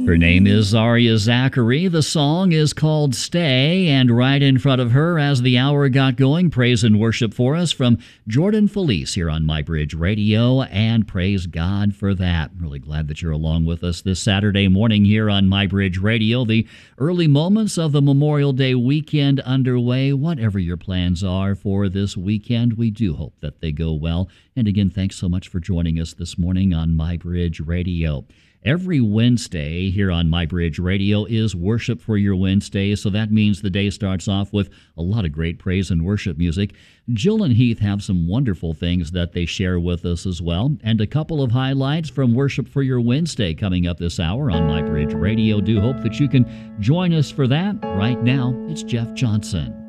Her name is Zaria Zachary. The song is called Stay, and right in front of her as the hour got going, praise and worship for us from Jordan Felice here on MyBridge Radio, and praise God for that. Really glad that you're along with us this Saturday morning here on MyBridge Radio. The early moments of the Memorial Day weekend underway. Whatever your plans are for this weekend, we do hope that they go well. And again, thanks so much for joining us this morning on MyBridge Radio. Every Wednesday here on MyBridge Radio is Worship for Your Wednesday, so that means the day starts off with a lot of great praise and worship music. Jill and Heath have some wonderful things that they share with us as well, and a couple of highlights from Worship for Your Wednesday coming up this hour on MyBridge Radio. Do hope that you can join us for that. Right now, it's Jeff Johnson.